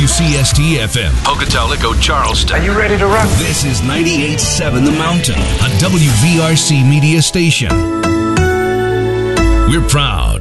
WCST FM, Pocatello, Charleston. Are you ready to rock? This is 98.7 The Mountain, a WVRC media station. We're proud